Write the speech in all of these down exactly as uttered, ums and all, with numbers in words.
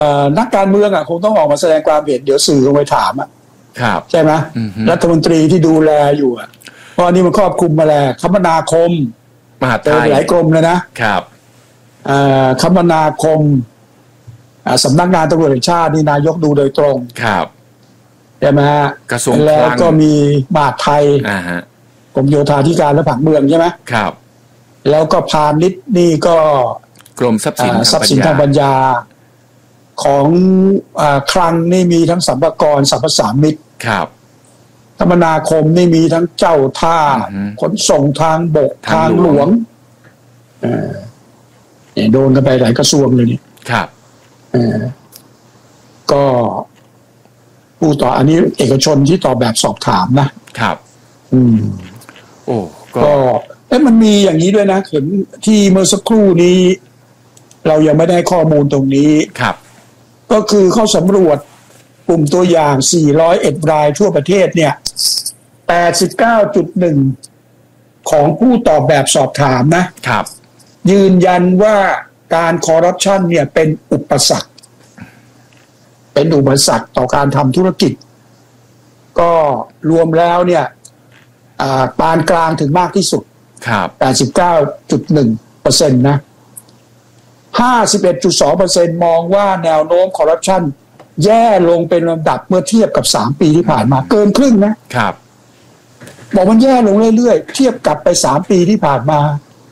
นักการเมืองอ่ะคงต้องออกมาแสดงความเห็นเดี๋ยวสื่อลงไปถามอ่ะครับใช่ไหมรัฐมนตรีที่ดูแลอยู่อ่ะเพราะนี่มันครอบคลุมมาแล้วคมนาคมมหาดไทยหลายกรมเลยนะครับคมนาคมสำนักงานตำรวจแห่งชาตินี่นายกดูโดยตรงครับใช่ไหมกระทรวงแล้วก็มีมหาดไทยอ่าฮะกรมโยธาธิการและผังเมืองใช่ไหมครับแล้วก็พาณิชย์นี่ก็กรมทรัพย์สินทรัพย์สินทางปัญญาของอ่าคลังนี่มีทั้งสรรพากรสรรพสามิตครับคมนาคมนี่มีทั้งเจ้าท่าขนส่งทางบกทางหลวงเออเนี่ยโดนกันไปหลายกระทรวงเลยนี่ครับเออก็ผู้ต่ออันนี้เอกชนที่ตอบแบบสอบถามนะครับอืมโอ้ก็เอ๊ะมันมีอย่างนี้ด้วยนะเห็นที่เมื่อสักครู่นี้เรายังไม่ได้ข้อมูลตรงนี้ครับก็คือเขาสำรวจกลุ่มตัวอย่างสี่ร้อยเอ็ดรายทั่วประเทศเนี่ย แปดสิบเก้าจุดหนึ่ง ของผู้ตอบแบบสอบถามนะครับยืนยันว่าการคอร์รัปชันเนี่ยเป็นอุปสรรคเป็นอุปสรรคต่อการทำธุรกิจก็รวมแล้วเนี่ยปานกลางถึงมากที่สุดครับแปดสิบเก้าจุดหนึ่งเปอร์เซ็นต์ นะ ห้าสิบเอ็ดจุดสองเปอร์เซ็นต์ มองว่าแนวโน้มคอร์รัปชันแย่ลงเป็นลำดับเมื่อเทียบกับสามปีที่ผ่านมาเกินครึ่งนะครับบอกมันแย่ลงเรื่อยๆเทียบกับไปสามปีที่ผ่านมา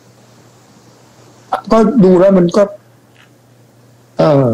ก็ดูแล้วมันก็เออ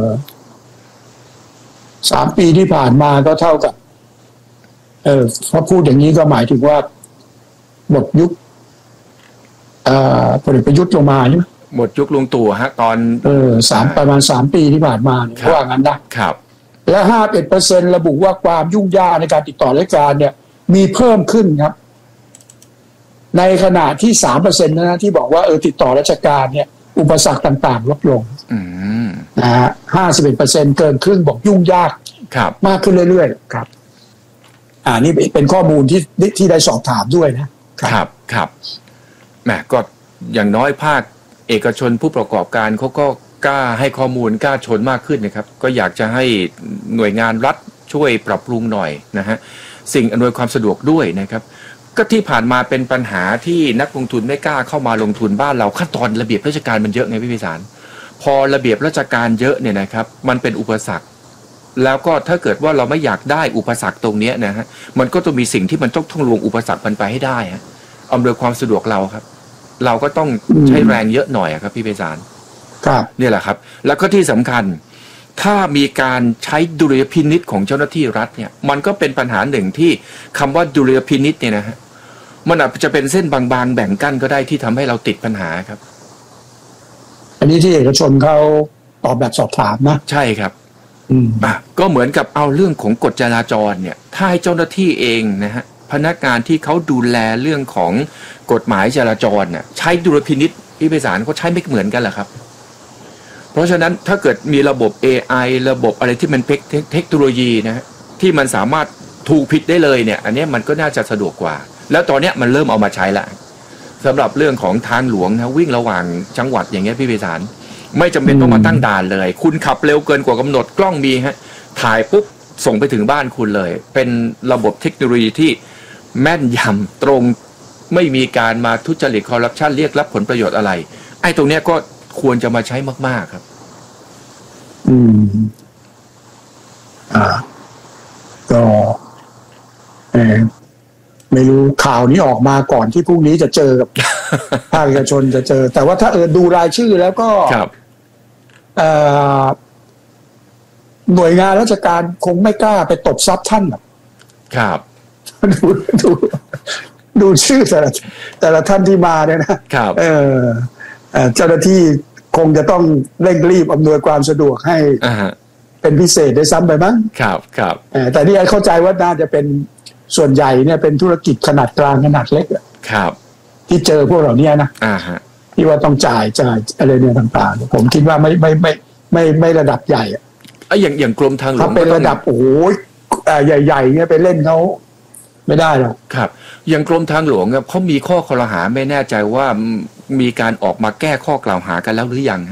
สามปีที่ผ่านมาก็เท่ากับเออพอพูดอย่างนี้ก็หมายถึงว่าหมดยุคเอ่อพลเอกประยุทธ์ลงมาใช่ไหมหมดยุคลุงตู่ฮะตอนเออสามประมาณสามปีที่ผ่านมาเนี่ยว่างั้นนะครับและห้าสิบเอ็ดเปอร์เซ็นต์ระบุว่าความยุ่งยากในการติดต่อราชการเนี่ยมีเพิ่มขึ้นครับในขณะที่สามเปอร์เซ็นต์นะที่บอกว่าเออติดต่อราชการเนี่ยอุปสรรคต่างๆลดลงนะฮะห้าสิบเอ็ดเปอร์เซ็นต์เกินครึ่งบอกยุ่งยากมากขึ้นเรื่อยๆครับอ่านี่เป็นข้อมูลที่ที่ได้สอบถามด้วยนะครับครับแหมก็อย่างน้อยภาคเอกชนผู้ประกอบการเขาก็กล้าให้ข้อมูลกล้าชนมากขึ้นนะครับก็อยากจะให้หน่วยงานรัฐช่วยปรับปรุงหน่อยนะฮะสิ่งอำนวยความสะดวกด้วยนะครับก็ที่ผ่านมาเป็นปัญหาที่นักลงทุนไม่กล้าเข้ามาลงทุนบ้านเราขั้นตอนระเบียบราชการมันเยอะไงพี่พิสารพอระเบียบราชการเยอะเนี่ยนะครับมันเป็นอุปสรรคแล้วก็ถ้าเกิดว่าเราไม่อยากได้อุปสรรคตรงนี้นะฮะมันก็ต้องมีสิ่งที่มันต้องท่องลวงอุปสรรคมันไปให้ได้ฮะอำนวยความสะดวกเราครับเราก็ต้องใช้แรงเยอะหน่อยครับพี่ไพศาลครับนี่แหละครับแล้วก็ที่สำคัญถ้ามีการใช้ดุลยพินิจของเจ้าหน้าที่รัฐเนี่ยมันก็เป็นปัญหาหนึ่งที่คำว่าดุลยพินิจเนี่ยนะฮะมันอาจจะเป็นเส้นบางๆแบ่งกั้นก็ได้ที่ทำให้เราติดปัญหาครับอันนี้ที่เอกชนเขาตอบแบบสอบถามนะใช่ครับอืมอ่ะก็เหมือนกับเอาเรื่องของกฎจราจรเนี่ยถ้าให้เจ้าหน้าที่เองนะฮะพนักงานที่เขาดูแลเรื่องของกฎหมายจราจรน่ะใช้ดุลพินิจพี่ไพศาลเขาใช้ไม่เหมือนกันแหละครับเพราะฉะนั้นถ้าเกิดมีระบบ เอ ไอ ระบบอะไรที่มันเทคโนโลยีนะฮะที่มันสามารถถูกผิดได้เลยเนี่ยอันนี้มันก็น่าจะสะดวกกว่าแล้วตอนนี้มันเริ่มเอามาใช้ละสำหรับเรื่องของทางหลวงนะวิ่งระหว่างจังหวัดอย่างเงี้ยพี่ไพศาลไม่จำเป็นต้องมาตั้งด่านเลยคุณขับเร็วเกินกว่ากำหนดกล้องมีฮะถ่ายปุ๊บส่งไปถึงบ้านคุณเลยเป็นระบบเทคโนโลยีที่แม่นยำตรงไม่มีการมาทุจริตคอร์รัปชันเรียกรับผลประโยชน์อะไรไอ้ตรงเนี้ยก็ควรจะมาใช้มากๆครับอืมอ่าก็เออไม่รู้ข่าวนี้ออกมาก่อนที่พรุ่งนี้จะเจอกับภาคเอกชนจะเจอแต่ว่าถ้าเออดูรายชื่อแล้วก็เอ่อหน่วยงานราชการคงไม่กล้าไปตบทรัพย์ท่านหรอกครับดูดูดูชื่อแต่ละแต่ละท่านที่มาเนี่ยนะครับเออเจ้าหน้าที่คงจะต้องเร่งรีบอำนวยความสะดวกให้เป็นพิเศษได้ซ้ำไปมั้งครับครับแต่นี่เข้าใจว่าน่าจะเป็นส่วนใหญ่เนี่ยเป็นธุรกิจขนาดกลางขนาดเล็กครับที่เจอพวกเหล่านี้นะอ่าฮะที่ว่าต้องจ่ายจ่ายอะไรเนี่ยต่างๆผมคิดว่าไม่ไม่ไม่ไม่ไม่ระดับใหญ่อ่ะอย่างอย่างกรมทางหลวงถ้าเป็นระดับโอ้โหใหญ่ๆเนี่ยไปเล่นเขาไม่ได้หรอกครับอย่างกรมทางหลวงเขามีข้อคอรหาไม่แน่ใจว่ามีการออกมาแก้ข้อกล่าวหากันแล้วหรือยังฮะ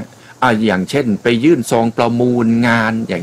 อ่าอย่างเช่นไปยื่นซองประมูลงานอย่าง